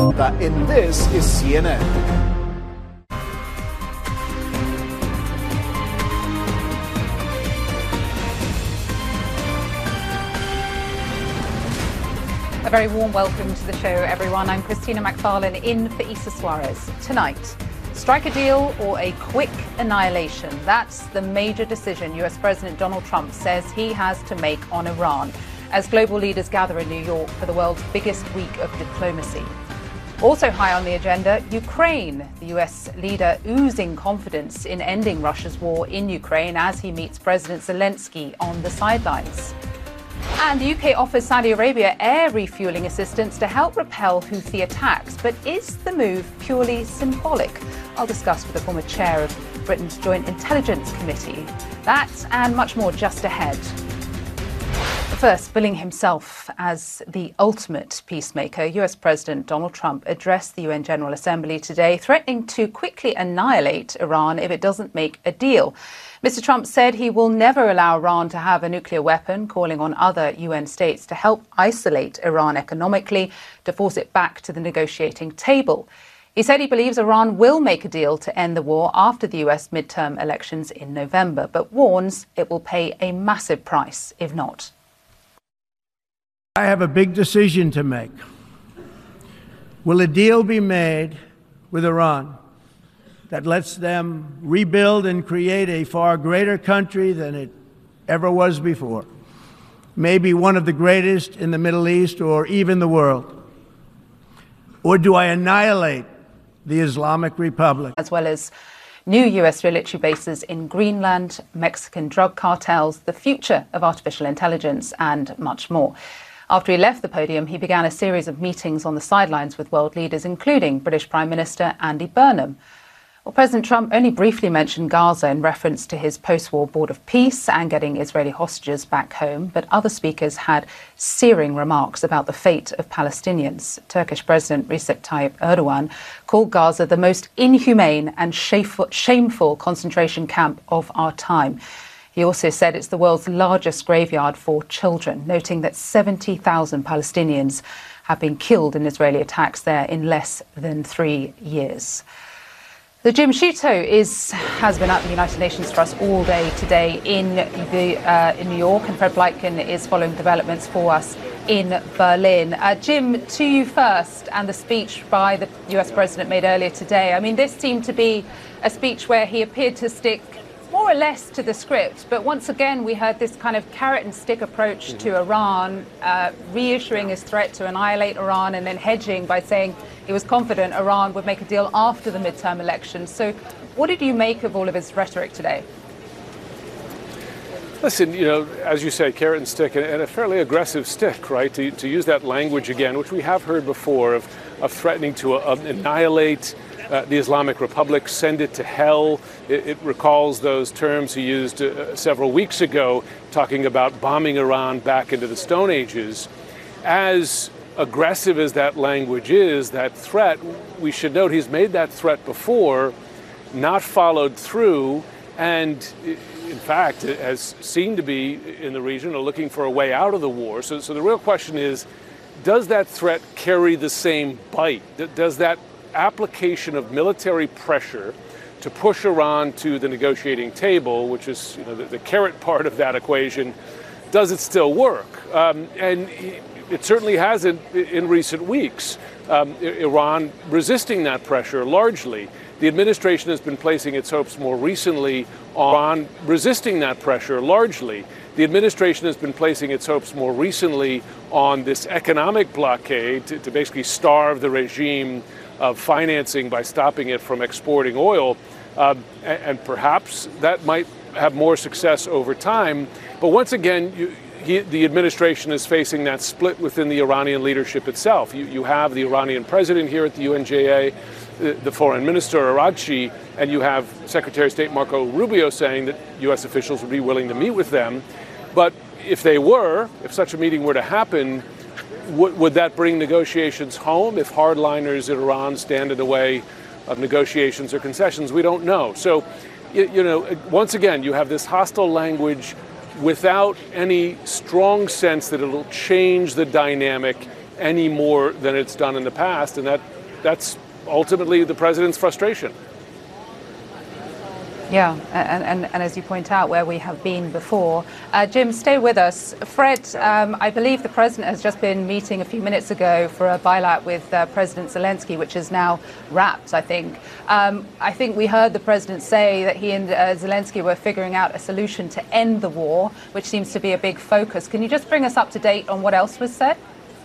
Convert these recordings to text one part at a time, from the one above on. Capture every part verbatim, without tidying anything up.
That in This is C N N. A very warm welcome to the show, everyone. I'm Christina McFarlane in for Issa Suarez. Tonight, strike a deal or a quick annihilation? That's the major decision U S President Donald Trump says he has to make on Iran as global leaders gather in New York for the world's biggest week of diplomacy. Also high on the agenda, Ukraine. The U S leader oozing confidence in ending Russia's war in Ukraine as he meets President Zelensky on the sidelines. And the U K offers Saudi Arabia air refueling assistance to help repel Houthi attacks. But is the move purely symbolic? I'll discuss with the former chair of Britain's Joint Intelligence Committee. That and much more just ahead. First, billing himself as the ultimate peacemaker, U S President Donald Trump addressed the U N General Assembly today, threatening to quickly annihilate Iran if it doesn't make a deal. Mister Trump said he will never allow Iran to have a nuclear weapon, calling on other U N states to help isolate Iran economically, to force it back to the negotiating table. He said he believes Iran will make a deal to end the war after the U S midterm elections in November, but warns it will pay a massive price if not. I have a big decision to make. Will a deal be made with Iran that lets them rebuild and create a far greater country than it ever was before? Maybe one of the greatest in the Middle East or even the world. Or do I annihilate the Islamic Republic? As well as new U S military bases in Greenland, Mexican drug cartels, the future of artificial intelligence, and much more. After he left the podium, he began a series of meetings on the sidelines with world leaders, including British Prime Minister Andy Burnham. Well, President Trump only briefly mentioned Gaza in reference to his post-war board of peace and getting Israeli hostages back home, but other speakers had searing remarks about the fate of Palestinians. Turkish President Recep Tayyip Erdogan called Gaza the most inhumane and shameful concentration camp of our time. He also said it's the world's largest graveyard for children, noting that seventy thousand Palestinians have been killed in Israeli attacks there in less than three years. The Jim Sciutto is has been at the United Nations for us all day today in the uh, in New York, and Fred Bleitgen is following developments for us in Berlin. Uh, Jim, to you first, and the speech by the U S President made earlier today. I mean, this seemed to be a speech where he appeared to stick more or less to the script, but once again we heard this kind of carrot and stick approach mm-hmm. to Iran, uh, reissuing his threat to annihilate Iran and then hedging by saying he was confident Iran would make a deal after the midterm elections. So what did you make of all of his rhetoric today? Listen, you know, as you say, carrot and stick, and a fairly aggressive stick, right, to, to use that language again, which we have heard before of, of threatening to uh, annihilate Uh, the Islamic Republic, send it to hell. It, it recalls those terms he used uh, several weeks ago, talking about bombing Iran back into the Stone Ages. As aggressive as that language is, that threat, we should note he's made that threat before, not followed through, and in fact has seemed to be in the region or looking for a way out of the war. So, so the real question is, does that threat carry the same bite? Does that application of military pressure to push Iran to the negotiating table, which is, you know, the, the carrot part of that equation, does it still work? Um, and it certainly hasn't in recent weeks. Um, Iran resisting that pressure largely. The administration has been placing its hopes more recently on Iran resisting that pressure largely. The administration has been placing its hopes more recently on this economic blockade to, to basically starve the regime of financing by stopping it from exporting oil, um, and, and perhaps that might have more success over time. But once again, you, he, the administration is facing that split within the Iranian leadership itself. You, you have the Iranian president here at the U N J A, the, the foreign minister Araghchi, and you have Secretary of State Marco Rubio saying that U S officials would be willing to meet with them. But if they were, if such a meeting were to happen, Would, would that bring negotiations home if hardliners in Iran stand in the way of negotiations or concessions? We don't know. So, you, you know, once again, you have this hostile language without any strong sense that it'll change the dynamic any more than it's done in the past. And that that's ultimately the president's frustration. Yeah, and, and, and as you point out, where we have been before. Uh, Jim, stay with us. Fred, um, I believe the president has just been meeting a few minutes ago for a bilat with uh, President Zelensky, which is now wrapped, I think. Um, I think we heard the president say that he and uh, Zelensky were figuring out a solution to end the war, which seems to be a big focus. Can you just bring us up to date on what else was said?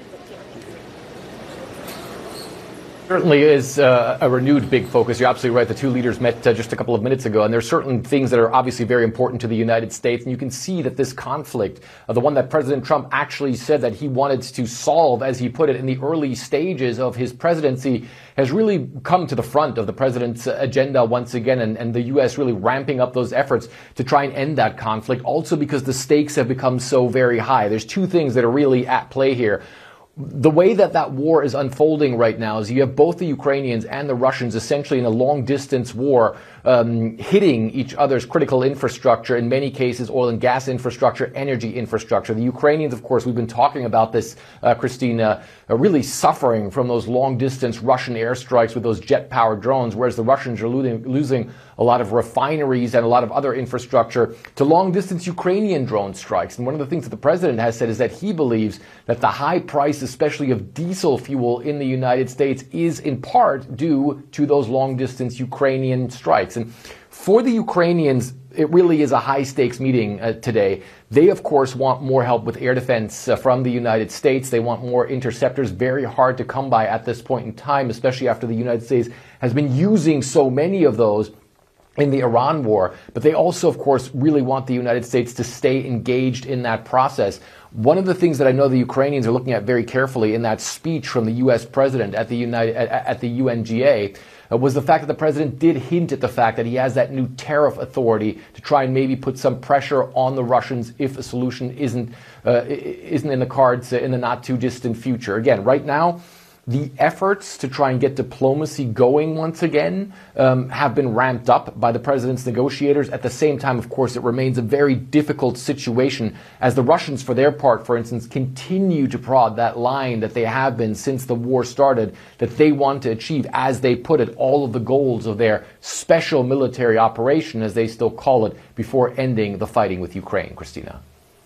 Certainly is uh, a renewed big focus. You're absolutely right. The two leaders met uh, just a couple of minutes ago, and there are certain things that are obviously very important to the United States. And you can see that this conflict, uh, the one that President Trump actually said that he wanted to solve, as he put it, in the early stages of his presidency, has really come to the front of the president's agenda once again, and, and the U S really ramping up those efforts to try and end that conflict, also because the stakes have become so very high. There's two things that are really at play here. The way that that war is unfolding right now is you have both the Ukrainians and the Russians essentially in a long-distance war um, hitting each other's critical infrastructure, in many cases oil and gas infrastructure, energy infrastructure. The Ukrainians, of course, we've been talking about this, uh, Christina, are really suffering from those long-distance Russian airstrikes with those jet-powered drones, whereas the Russians are losing, losing a lot of refineries and a lot of other infrastructure to long-distance Ukrainian drone strikes. And one of the things that the president has said is that he believes that the high price, especially of diesel fuel in the United States, is in part due to those long-distance Ukrainian strikes. And for the Ukrainians, it really is a high-stakes meeting uh, today. They, of course, want more help with air defense uh, from the United States. They want more interceptors, very hard to come by at this point in time, especially after the United States has been using so many of those in the Iran war. But they also, of course, really want the United States to stay engaged in that process. One of the things that I know the Ukrainians are looking at very carefully in that speech from the U S president at the United at, at the U N G A uh, was the fact that the president did hint at the fact that he has that new tariff authority to try and maybe put some pressure on the Russians if a solution isn't uh, isn't in the cards in the not too distant future. Again, right now, the efforts to try and get diplomacy going once again um, have been ramped up by the president's negotiators. At the same time, of course, it remains a very difficult situation as the Russians, for their part, for instance, continue to prod that line that they have been since the war started, that they want to achieve, as they put it, all of the goals of their special military operation, as they still call it, before ending the fighting with Ukraine. Christina.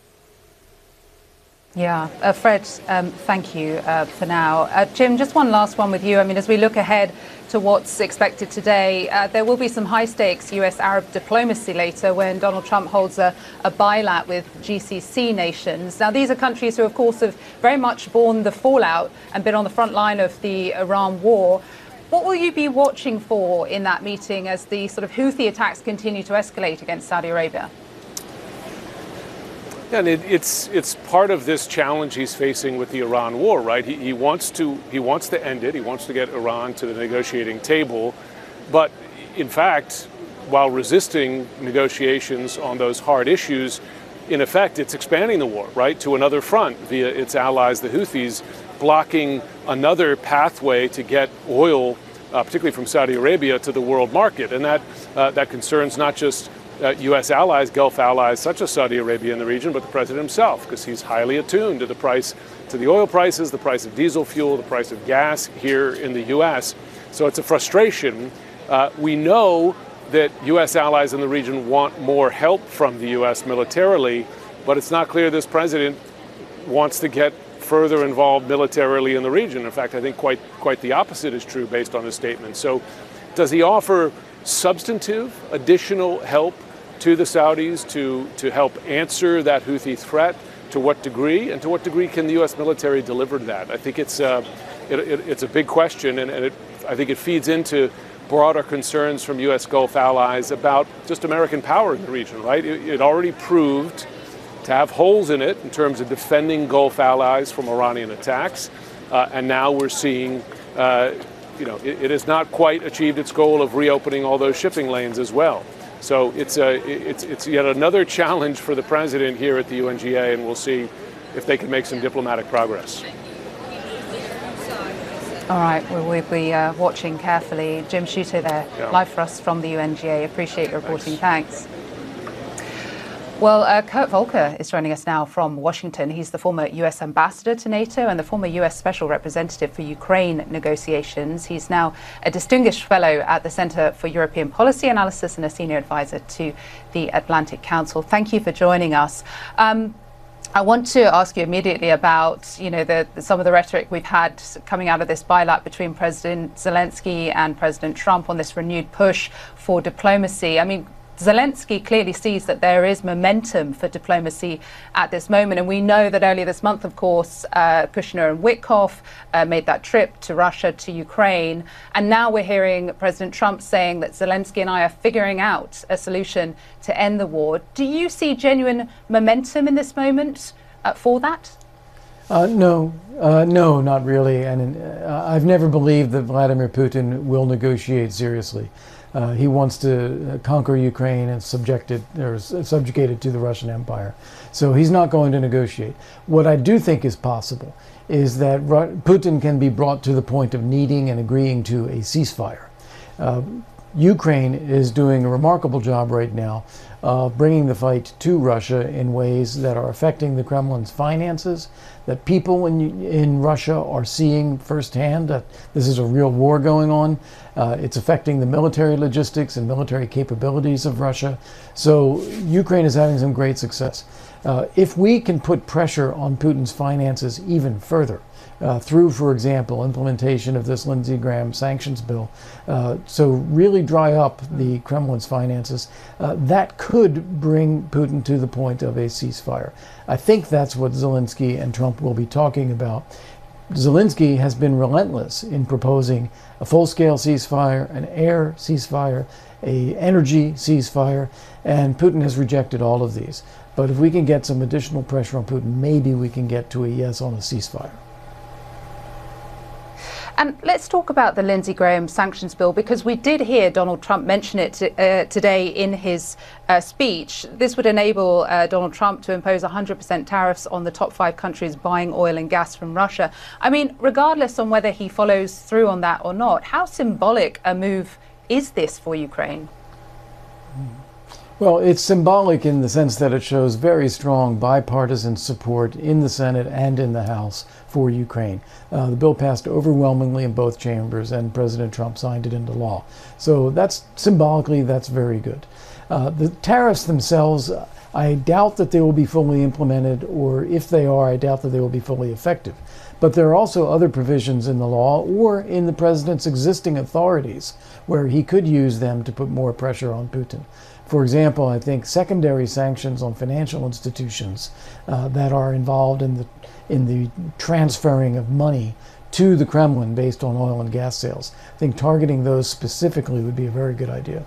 Yeah, uh, Fred, um, thank you uh, for now. Uh, Jim, just one last one with you. I mean, as we look ahead to what's expected today, uh, there will be some high-stakes U S-Arab diplomacy later when Donald Trump holds a, a bilat with G C C nations. Now, these are countries who, of course, have very much borne the fallout and been on the front line of the Iran war. What will you be watching for in that meeting as the sort of Houthi attacks continue to escalate against Saudi Arabia? And it, it's it's part of this challenge he's facing with the Iran war, right? He, he wants to he wants to end it. He wants to get Iran to the negotiating table, but in fact, while resisting negotiations on those hard issues, in effect, it's expanding the war, right, to another front via its allies, the Houthis, blocking another pathway to get oil, uh, particularly from Saudi Arabia, to the world market, and that uh, that concerns not just Uh, U S allies, Gulf allies, such as Saudi Arabia in the region, but the president himself, because he's highly attuned to the price, to the oil prices, the price of diesel fuel, the price of gas here in the U S. So it's a frustration. Uh, we know that U S allies in the region want more help from the U S militarily, but it's not clear this president wants to get further involved militarily in the region. In fact, I think quite quite the opposite is true based on his statement. So does he offer substantive additional help to the Saudis to, to help answer that Houthi threat? To what degree? And to what degree can the U S military deliver that? I think it's, uh, it, it, it's a big question, and, and it, I think it feeds into broader concerns from U S Gulf allies about just American power in the region, right? It, it already proved to have holes in it in terms of defending Gulf allies from Iranian attacks, uh, and now we're seeing uh, you know, it, it has not quite achieved its goal of reopening all those shipping lanes as well. So it's a, it's, it's yet another challenge for the president here at the U N G A, and we'll see if they can make some diplomatic progress. All right, well, we'll be uh, watching carefully. Jim Sciutto there, yeah. Live for us from the U N G A. Appreciate your reporting. Thanks. Thanks. Well, uh, Kurt Volker is joining us now from Washington. He's the former U S ambassador to NATO and the former U S special representative for Ukraine negotiations. He's now a distinguished fellow at the Center for European Policy Analysis and a senior advisor to the Atlantic Council. Thank you for joining us. Um, I want to ask you immediately about, you know, the, some of the rhetoric we've had coming out of this bilat between President Zelensky and President Trump on this renewed push for diplomacy. I mean, Zelensky clearly sees that there is momentum for diplomacy at this moment. And we know that earlier this month, of course, uh, Kushner and Witkoff uh, made that trip to Russia, to Ukraine. And now we're hearing President Trump saying that Zelensky and I are figuring out a solution to end the war. Do you see genuine momentum in this moment uh, for that? Uh, no, uh, no, not really. And uh, I've never believed that Vladimir Putin will negotiate seriously. Uh, he wants to conquer Ukraine and subject it, or subjugate it to the Russian Empire. So he's not going to negotiate. What I do think is possible is that Ru- Putin can be brought to the point of needing and agreeing to a ceasefire. Uh, Ukraine is doing a remarkable job right now of uh, bringing the fight to Russia in ways that are affecting the Kremlin's finances, that people in, in Russia are seeing firsthand that this is a real war going on. Uh, it's affecting the military logistics and military capabilities of Russia. So Ukraine is having some great success. Uh, if we can put pressure on Putin's finances even further, Uh, through, for example, implementation of this Lindsey Graham sanctions bill, uh, so really dry up the Kremlin's finances, uh, that could bring Putin to the point of a ceasefire. I think that's what Zelensky and Trump will be talking about. Zelensky has been relentless in proposing a full-scale ceasefire, an air ceasefire, a energy ceasefire, and Putin has rejected all of these. But if we can get some additional pressure on Putin, maybe we can get to a yes on a ceasefire. And let's talk about the Lindsey Graham sanctions bill, because we did hear Donald Trump mention it uh, today in his uh, speech. This would enable uh, Donald Trump to impose one hundred percent tariffs on the top five countries buying oil and gas from Russia. I mean, regardless on whether he follows through on that or not, how symbolic a move is this for Ukraine? Well, it's symbolic in the sense that it shows very strong bipartisan support in the Senate and in the House for Ukraine. Uh, the bill passed overwhelmingly in both chambers, and President Trump signed it into law. So that's symbolically, that's very good. Uh, the tariffs themselves, I doubt that they will be fully implemented, or if they are, I doubt that they will be fully effective. But there are also other provisions in the law or in the president's existing authorities where he could use them to put more pressure on Putin. For example, I think secondary sanctions on financial institutions uh, that are involved in the in the transferring of money to the Kremlin based on oil and gas sales. I think targeting those specifically would be a very good idea.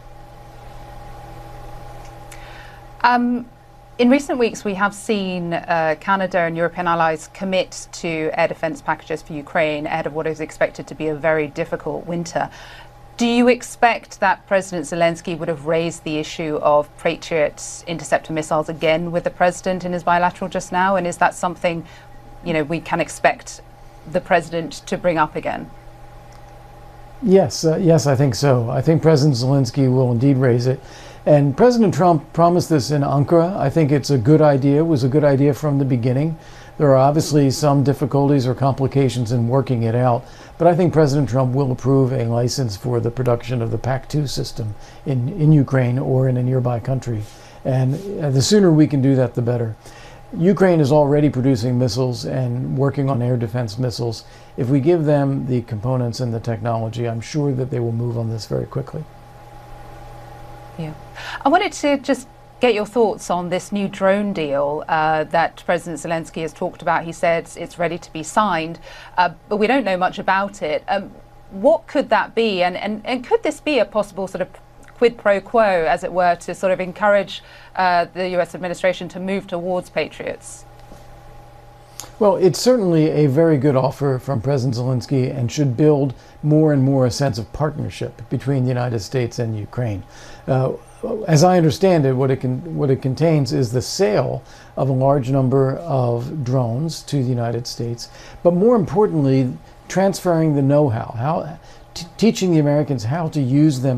Um, in recent weeks, we have seen uh, Canada and European allies commit to air defense packages for Ukraine ahead of what is expected to be a very difficult winter. Do you expect that President Zelensky would have raised the issue of Patriot interceptor missiles again with the president in his bilateral just now? And is that something, you know, we can expect the president to bring up again? Yes, uh, yes, I think so. I think President Zelensky will indeed raise it. And President Trump promised this in Ankara. I think it's a good idea. It was a good idea from the beginning. There are obviously some difficulties or complications in working it out, but I think President Trump will approve a license for the production of the PAC two system in, in Ukraine or in a nearby country. And the sooner we can do that, the better. Ukraine is already producing missiles and working on air defense missiles. If we give them the components and the technology, I'm sure that they will move on this very quickly. Yeah. I wanted to just get your thoughts on this new drone deal uh, that President Zelensky has talked about. He said it's ready to be signed, uh, but we don't know much about it. Um, what could that be? And, and, and could this be a possible sort of quid pro quo, as it were, to sort of encourage uh, the U S administration to move towards Patriots? Well, it's certainly a very good offer from President Zelensky and should build more and more a sense of partnership between the United States and Ukraine. Uh, as I understand it, what it, can, what it contains is the sale of a large number of drones to the United States, but more importantly, transferring the know-how, how, t- teaching the Americans how to use them